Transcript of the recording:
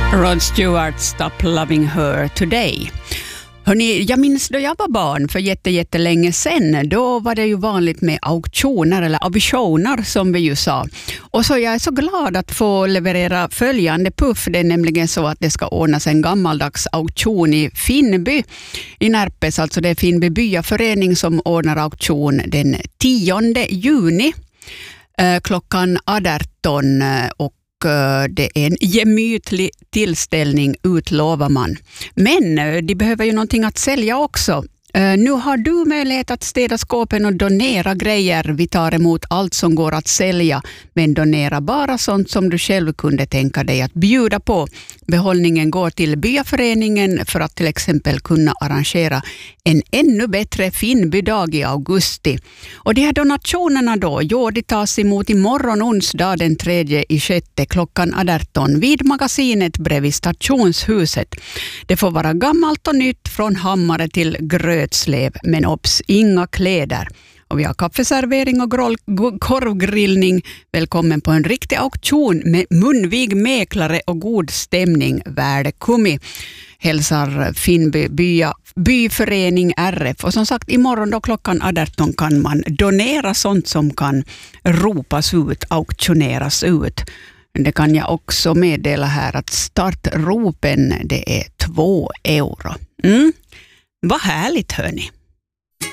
Rod Stewart, Stop Loving Her Today. Hörrni, jag minns då jag var barn för jättelänge sedan. Då var det ju vanligt med auktioner eller auditioner som vi ju sa. Och så jag är så glad att få leverera följande puff. Det är nämligen så att det ska ordnas en gammaldags auktion i Finnby i Närpes. Alltså det är Finnby byaförening som ordnar auktion den 10 juni klockan 18 och det är en gemytlig tillställning, utlovar man. Men de behöver ju någonting att sälja också. Nu har du möjlighet att städa skåpen och donera grejer. Vi tar emot allt som går att sälja, men donera bara sånt som du själv kunde tänka dig att bjuda på. Behållningen går till byaföreningen för att till exempel kunna arrangera en ännu bättre Finnbydag i augusti. Och de här donationerna då, de tas emot imorgon onsdag den 3/6 klockan 18 vid magasinet bredvid stationshuset. Det får vara gammalt och nytt från hammare till grötslev, men obs, inga kläder. Och vi har kaffeservering och korvgrillning. Välkommen på en riktig auktion med munvig mäklare och god stämning. Välkommen. Hälsar Finnby byförening RF. Och som sagt, imorgon då klockan 18 kan man donera sånt som kan ropas ut, auktioneras ut. Det kan jag också meddela här att startropen det är 2 euro. Vad härligt hörni.